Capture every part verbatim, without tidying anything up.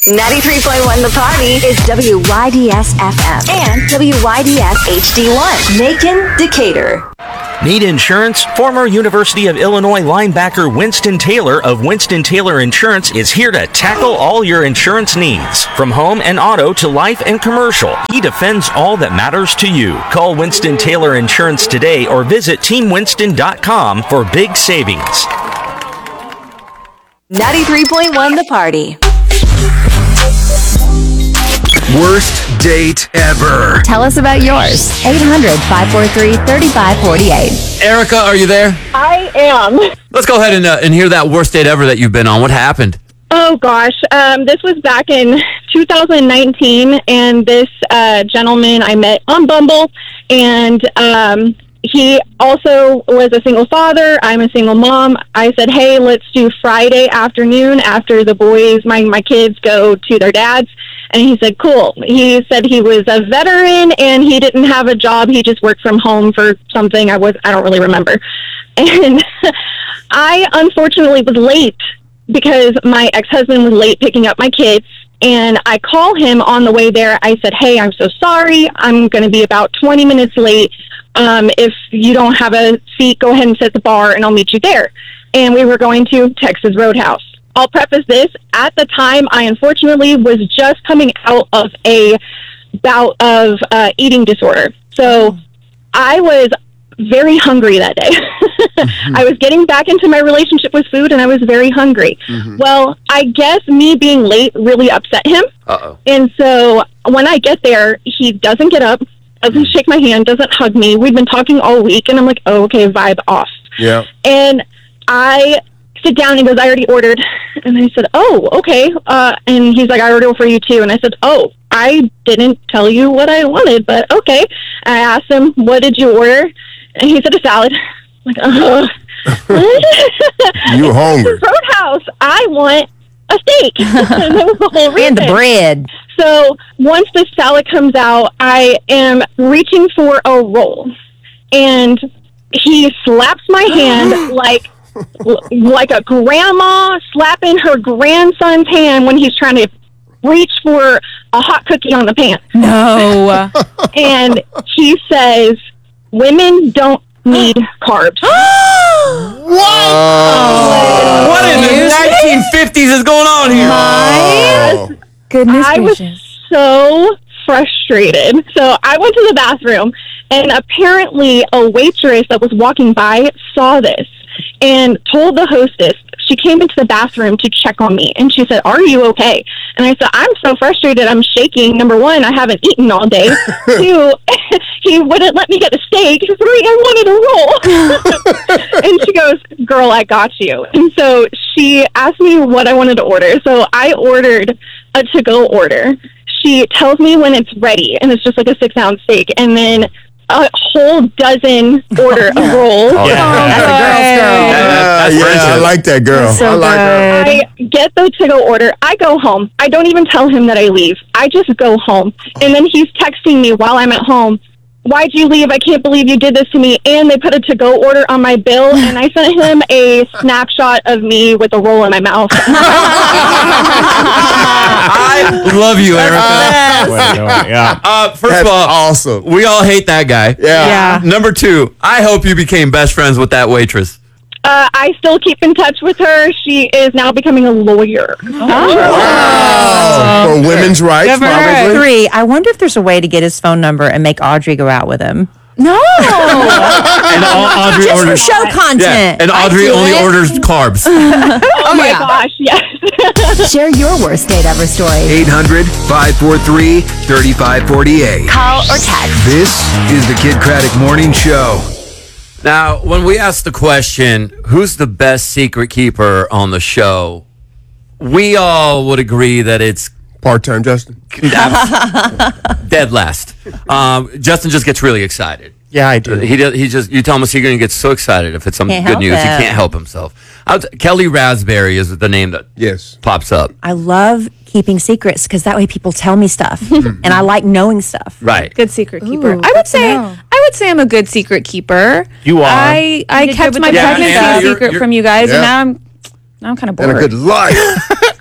ninety-three point one The Party is W Y D S F M and W Y D S H D one. Macon, Decatur. Need insurance? Former University of Illinois linebacker Winston Taylor of Winston Taylor Insurance is here to tackle all your insurance needs. From home and auto to life and commercial, he defends all that matters to you. Call Winston Taylor Insurance today or visit team winston dot com for big savings. ninety-three point one The Party. Worst date ever. Tell us about yours. eight hundred, five four three, three five four eight. Erica, are you there? I am. Let's go ahead and, uh, and hear that worst date ever that you've been on. What happened? Oh, gosh. Um, this was back in two thousand nineteen, and this uh, gentleman I met on Bumble, and um, he also was a single father. I'm a single mom. I said, hey, let's do Friday afternoon after the boys, my, my kids go to their dads. And he said, cool. He said he was a veteran and he didn't have a job. He just worked from home for something. I was, I don't really remember. And I unfortunately was late because my ex-husband was late picking up my kids. And I call him on the way there. I said, hey, I'm so sorry. I'm going to be about twenty minutes late. Um, if you don't have a seat, go ahead and sit at the bar and I'll meet you there. And we were going to Texas Roadhouse. I'll preface this. At the time, I unfortunately was just coming out of a bout of uh, eating disorder. So I was very hungry that day. Mm-hmm. I was getting back into my relationship with food, and I was very hungry. Mm-hmm. Well, I guess me being late really upset him. Uh-oh. And so when I get there, he doesn't get up, doesn't shake my hand, doesn't hug me. We've been talking all week, and I'm like, oh, okay, vibe off. Yeah. And I sit down, and he goes, I already ordered. And I said, oh, okay. Uh, and he's like, I ordered for you too. And I said, oh, I didn't tell you what I wanted, but okay. I asked him, what did you order? And he said a salad. I'm like, uh, you hungry. Roadhouse. I want a steak. And that was the whole reason. And the bread. So once the salad comes out, I am reaching for a roll. And he slaps my hand like, like a grandma slapping her grandson's hand when he's trying to reach for a hot cookie on the pan. No. And he says, women don't need carbs. What? Oh. What in the nineteen fifties is going on here? My goodness I gracious. was so frustrated. So I went to the bathroom, and apparently a waitress that was walking by saw this and told the hostess. She came into the bathroom to check on me, and she said, are you okay? And I said, I'm so frustrated. I'm shaking. Number one, I haven't eaten all day. Two, he wouldn't let me get a steak. Three, I wanted a roll. And she goes, girl, I got you. And so she asked me what I wanted to order. So I ordered a to-go order. She tells me when it's ready, and it's just like a six-ounce steak. And then a whole dozen order of rolls. Oh, yeah. Oh, that's a girl's girl. Uh, yeah, I like that girl. So I like her. I get the to-go order. I go home. I don't even tell him that I leave. I just go home. And then he's texting me while I'm at home. Why'd you leave? I can't believe you did this to me. And they put a to-go order on my bill, and I sent him a snapshot of me with a roll in my mouth. I love you, Erica. Yeah. Uh, first That's of all, awesome. we all hate that guy. Yeah. Yeah. Number two, I hope you became best friends with that waitress. Uh, I still keep in touch with her. She is now becoming a lawyer. Oh. For women's rights, probably. Three, I wonder if there's a way to get his phone number and make Audrey go out with him. No. And all Audrey Just for orders show content. Yeah, and Audrey I do only it. orders carbs. Oh, my Yeah. gosh, yes. Share your worst date ever story. eight hundred, five four three, three five four eight. Call or text. This is the Kid Craddock Morning Show. Now, when we ask the question, who's the best secret keeper on the show, we all would agree that it's Part-time Justin. dead last. Um, Justin just gets really excited. Yeah, I do. He does, he just you tell him a secret and he gets so excited if it's some Can't good help news. He it. can't help himself. I was, Kelly Raspberry is the name that Yes. pops up. I love keeping secrets because that way people tell me stuff, and I like knowing stuff. Right. Good secret keeper. Ooh, I good would to say know. I would say I'm a good secret keeper. You are. I I did kept good my with the Yeah, pregnancy yeah, a you're- secret you're- from you guys, Yeah. and now I'm now I'm kind of bored. And a good life.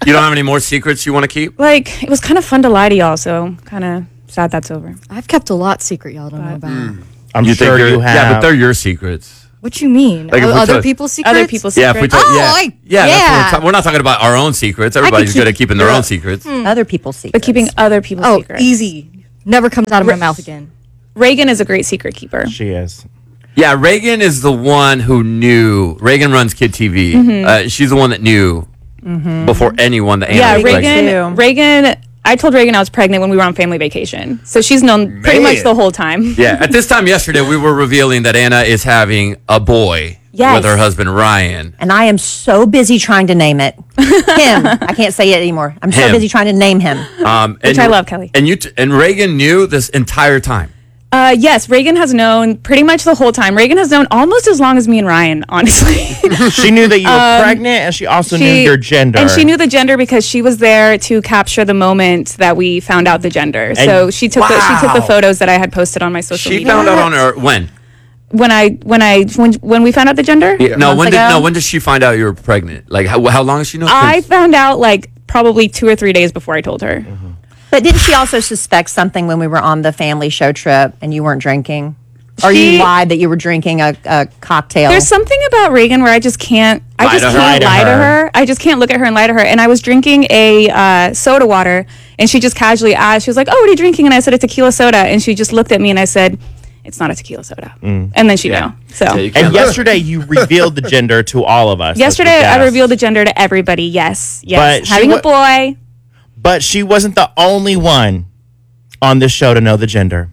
You don't have any more secrets you want to keep? Like, it was kind of fun to lie to y'all, so kind of sad that's over. I've kept a lot secret y'all don't know about. Mm. I'm You sure think you you're- have. Yeah, but they're your secrets. What you mean? Like if O- we other took- people's secrets? Other people's Yeah, secrets. if we took, Oh, yeah, I- yeah, that's what yeah. we're, ta- we're not talking about our own secrets. Everybody's keep- good at keeping their yeah. own secrets. Other people's secrets. But keeping other people's Oh, secrets. easy. Never comes out of my mouth again. Reagan is a great secret keeper. She is. Yeah, Reagan is the one who knew. Reagan runs Kid T V. Mm-hmm. Uh, she's the one that knew before anyone that Anna Yeah, was pregnant. Reagan. Reagan. I told Reagan I was pregnant when we were on family vacation, so she's known pretty much the whole time. Yeah, at this time yesterday, we were revealing that Anna is having a boy Yes. with her husband Ryan. And I am so busy trying to name it. Him. I can't say it anymore. I'm so Him. busy trying to name him. Um, Which and, I love, Kelly. And you t- and Reagan knew this entire time. Uh, yes, Reagan has known pretty much the whole time. Reagan has known almost as long as me and Ryan, honestly. She knew that you were pregnant, and she also knew your gender. And she knew the gender because she was there to capture the moment that we found out the gender. so she took the, she took the Wow. photos that I had posted on my social She media. found out on her when? when I when I when when we found out the gender. Yeah, no, months when did ago? no when did she find out you were pregnant? Like how, how long has she known? I found out like probably two or three days before I told her. But didn't she also suspect something when we were on the family show trip and you weren't drinking? Or She- you lied that you were drinking a, a cocktail? There's something about Reagan where I just can't. I Lie just to her. can't Lie to lie to her. her. I just can't look at her and lie to her. And I was drinking a uh, soda water, and she just casually asked. She was like, "Oh, what are you drinking?" And I said, "A tequila soda." And she just looked at me, and I said, "It's not a tequila soda." And then she Yeah. knew. So Yeah, you can't And let- yesterday, you revealed the gender to all of us. as yesterday, we I guessed. revealed the gender to everybody. Yes, yes, But she having wa- a boy. But she wasn't the only one on this show to know the gender.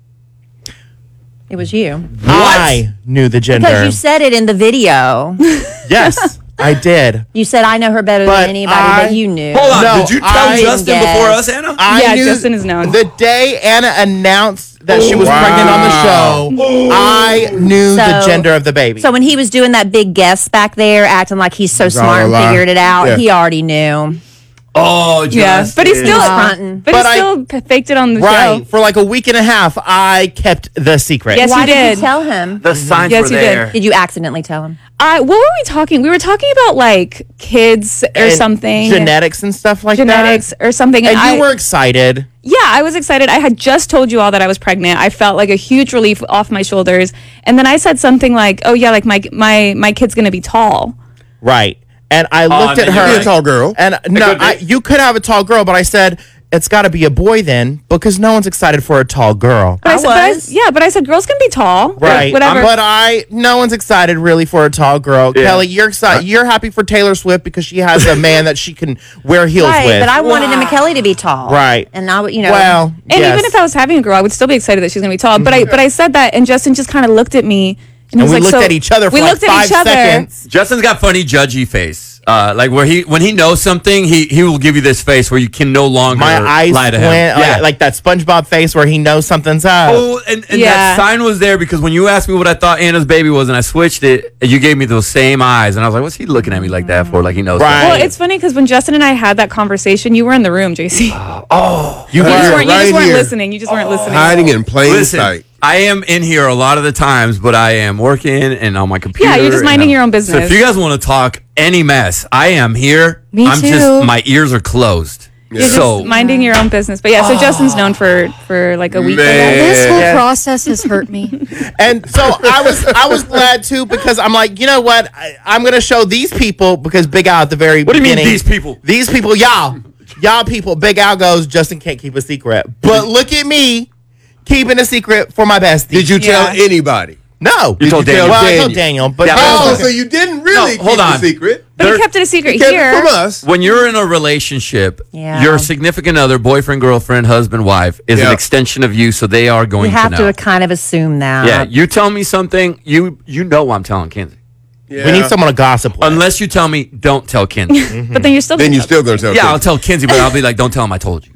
It was you. I knew the gender. Because you said it in the video. Yes, I did. You said, I know her better But than anybody, I- but you knew. Hold on, No, did you tell I Justin didn't before guess. us, Anna? I Yeah, knew Justin is known. The day Anna announced that she was pregnant on the show, I knew the So- gender of the baby. So when he was doing that big guess back there, acting like he's so smart and lie. figured it out, Yeah. he already knew. Oh, Yeah, Justin. but he still, fronting. but, But he I- still p- faked it on the right. show. For like a week and a half, I kept the secret. Yes, Why you did did. you tell him? the signs Yes, were you did. there. Did you accidentally tell him? I what were we talking? We were talking about like kids or And something, Genetics and stuff like genetics that. or something. And I, you were excited. yeah, I was excited. I had just told you all that I was pregnant. I felt like a huge relief off my shoulders. And then I said something like, "Oh yeah, like my my my kid's gonna be tall." Right. And I looked and at then her. you're Be a tall girl. And no, could be. I, you could have a tall girl, but I said, it's got to be a boy then, because no one's excited for a tall girl. But I, I said, but I- was. yeah, but I said girls can be tall, Right. Whatever. But I, no one's excited really for a tall girl. Yeah. Kelly, you're excited. You're happy for Taylor Swift because she has a man that she can wear heels Right, with. but I wanted Emma Kelly to be tall. Right. And I, would, you know. well, and yes. even if I was having a girl, I would still be excited that she's gonna be tall. But I but I said that, and Justin just kind of looked at me, and, he and was we like, looked so, at each other for we like looked at five each other. seconds. Justin's got funny judgy face. Uh, like where he when he knows something, he he will give you this face where you can no longer My eyes lie to him. went Yeah. like, like that SpongeBob face where he knows something's up. Oh, and, and Yeah. that sign was there because when you asked me what I thought Anna's baby was and I switched it, you gave me those same eyes. And I was like, what's he looking at me like that for? Like he knows. Right. something. Well, it's funny because when Justin and I had that conversation, you were in the room, J C. You You Right. just weren't, you right just weren't here. listening. You just weren't listening. Hiding in plain Listen, sight. I am in here a lot of the times, but I am working and on my computer. Yeah, you're just and minding I'm- your own So business. if you guys want to talk any mess, I am here. Me I'm too. just my ears are closed. You're So just minding your own business. But yeah, so Justin's known for for like a week. Man. This whole Yeah. process has hurt me. And so I was I was glad too because I'm like, you know what? I, I'm gonna show these people because Big Al at the very What do you mean, beginning. these people? These people, y'all. Y'all people. Big Al goes, Justin can't keep a secret. But look at me keeping a secret for my bestie. Did you tell Yeah. anybody? No. You told you tell Daniel. Well, I Daniel? told Daniel, but Yeah, Oh, but- so you didn't really No, hold keep on. the secret. But There- he kept it a secret You kept here. it from us. When you're in a relationship, Yeah. your significant other, boyfriend, girlfriend, husband, wife, is an Yeah. extension of you, so they are going You have to know. to kind of assume that. yeah, you tell me something, you you know I'm telling Kenzie. Yeah. we need someone to gossip with. Unless you tell me, don't tell Kenzie. But then you're still. Then you're still gonna tell. yeah, I'll Kenzie. tell Kenzie, but I'll be like, don't tell him I told you.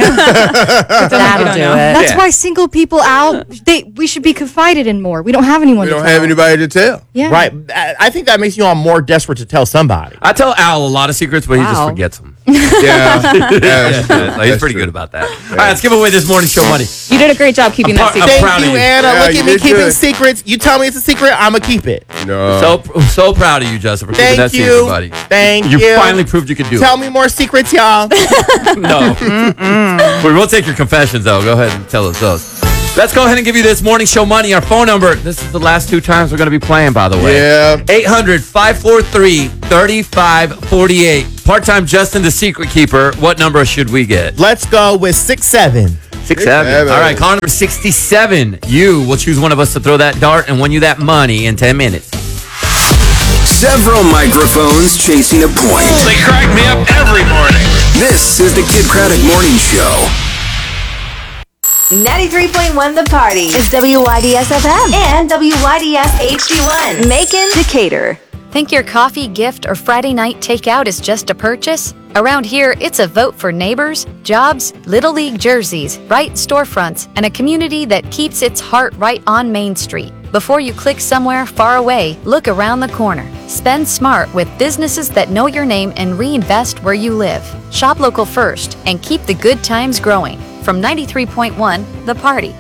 That'll don't do know. it. That's Yeah. why single people out. They we should be confided in more. We don't have anyone. We to don't tell. have anybody to tell. Yeah. Right. I I think that makes you all more desperate to tell somebody. I tell Al a lot of secrets, but he just Wow. forgets them. Yeah. yeah So he's pretty true. good about that. All right, let's give away this morning show money. You did a great job keeping that I'm secret. Thank proud of you, you. Anna. Yeah, Look you at me did keeping good. secrets. You tell me it's a secret, I'm going to keep it. No. So so proud of you, Justin, for keeping Thank that you. secret, buddy. Thank you. you. finally proved you could do Tell it. me more secrets, y'all. No. We will take your confessions, though. Go ahead and tell us those. Let's go ahead and give you this morning show money. Our phone number. This is the last two times we're going to be playing, by the way. Yeah. eight hundred, five four three, three five four eight. Part-time Justin, the secret keeper. What number should we get? Let's go with six seven. Six, seven. seven. All right, call number sixty-seven. You will choose one of us to throw that dart and win you that money in ten minutes. Several microphones chasing a point. They crack me up every morning. This is the Kid Craddock Morning Show. ninety-three point one The Party is W Y D S F M and W Y D S H D one. Macon, Decatur. Think your coffee, gift, or Friday night takeout is just a purchase? Around here, it's a vote for neighbors, jobs, Little League jerseys, right storefronts, and a community that keeps its heart right on Main Street. Before you click somewhere far away, look around the corner. Spend smart with businesses that know your name and reinvest where you live. Shop local first and keep the good times growing. From ninety-three point one, The Party.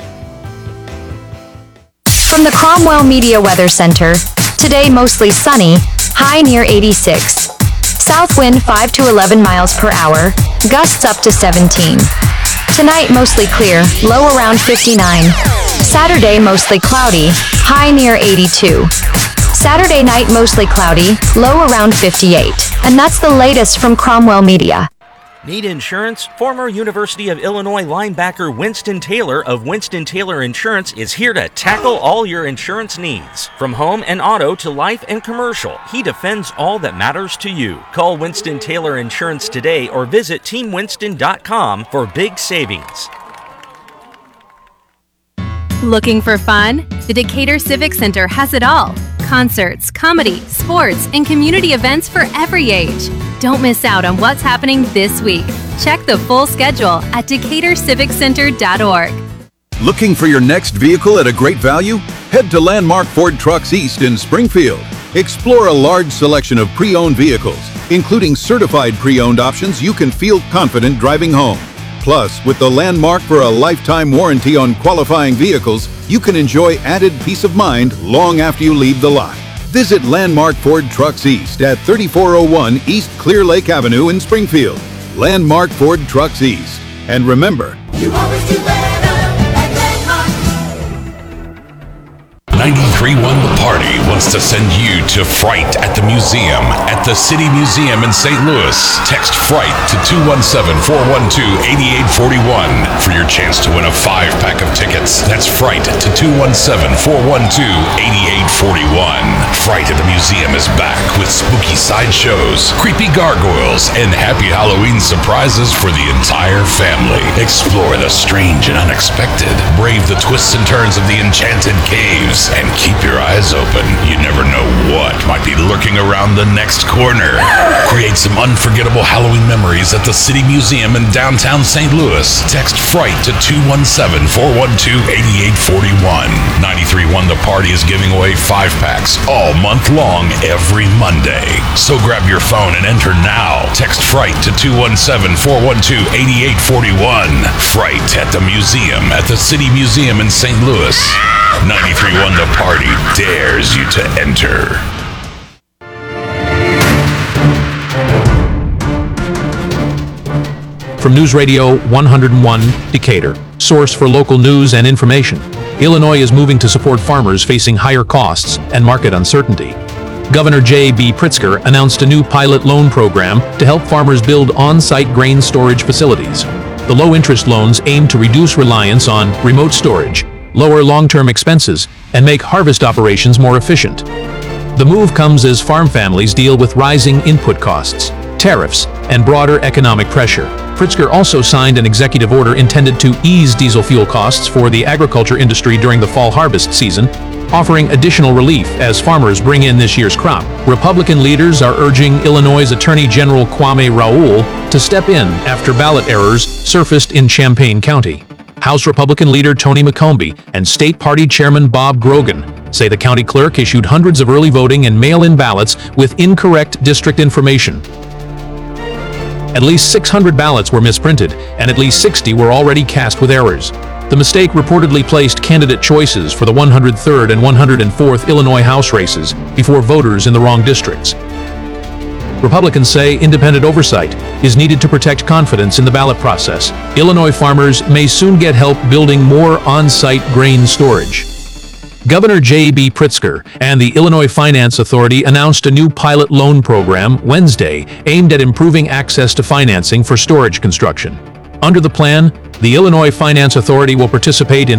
From the Cromwell Media Weather Center, today mostly sunny, high near eighty-six. South wind five to eleven miles per hour, gusts up to seventeen. Tonight mostly clear, low around fifty-nine. Saturday mostly cloudy, high near eighty-two. Saturday night mostly cloudy, low around fifty-eight. And that's the latest from Cromwell Media. Need insurance? Former University of Illinois linebacker Winston Taylor of Winston Taylor Insurance is here to tackle all your insurance needs. From home and auto to life and commercial, he defends all that matters to you. Call Winston Taylor Insurance today or visit team winston dot com for big savings. Looking for fun? The Decatur Civic Center has it all. Concerts, comedy, sports, and community events for every age. Don't miss out on what's happening this week. Check the full schedule at decatur civic center dot org. Looking for your next vehicle at a great value? Head to Landmark Ford Trucks East in Springfield. Explore a large selection of pre-owned vehicles, including certified pre-owned options you can feel confident driving home. Plus, with the Landmark for a lifetime warranty on qualifying vehicles, you can enjoy added peace of mind long after you leave the lot. Visit Landmark Ford Trucks East at thirty-four oh one East Clear Lake Avenue in Springfield. Landmark Ford Trucks East. And remember, You always do better at Landmark. ninety-three point one The Party wants to send you to Fright at the Museum at the City Museum in Saint Louis. Text Fright to two one seven, four one two, eight eight four one for your chance to win a five-pack of tickets. That's Fright to two one seven, four one two, eight eight four one. Fright at the Museum is back with spooky sideshows, creepy gargoyles, and happy Halloween surprises for the entire family. Explore the strange and unexpected. Brave the twists and turns of the enchanted caves. And keep your eyes open. You never know what might be lurking around the next corner. Create some unforgettable Halloween memories at the City Museum in downtown Saint Louis. Text Fright to two one seven, four one two, eight eight four one. ninety-three point one The Party is giving away five packs all month long every Monday. So grab your phone and enter now. Text Fright to two one seven, four one two, eight eight four one. Fright at the Museum at the City Museum in Saint Louis. ninety-three point one The Party dares you to enter. From News Radio one oh one Decatur, source for local news and information, Illinois is moving to support farmers facing higher costs and market uncertainty. Governor J B Pritzker announced a new pilot loan program to help farmers build on-site grain storage facilities. The low-interest loans aim to reduce reliance on remote storage, lower long-term expenses, and make harvest operations more efficient. The move comes as farm families deal with rising input costs, tariffs, and broader economic pressure. Pritzker also signed an executive order intended to ease diesel fuel costs for the agriculture industry during the fall harvest season, offering additional relief as farmers bring in this year's crop. Republican leaders are urging Illinois' Attorney General Kwame Raoul to step in after ballot errors surfaced in Champaign County. House Republican leader Tony McCombie and State Party Chairman Bob Grogan say the county clerk issued hundreds of early voting and mail-in ballots with incorrect district information. At least six hundred ballots were misprinted, and at least sixty were already cast with errors. The mistake reportedly placed candidate choices for the one hundred third and one hundred fourth Illinois House races before voters in the wrong districts. Republicans say independent oversight is needed to protect confidence in the ballot process. Illinois farmers may soon get help building more on-site grain storage. Governor J B Pritzker and the Illinois Finance Authority announced a new pilot loan program Wednesday aimed at improving access to financing for storage construction. Under the plan, the Illinois Finance Authority will participate in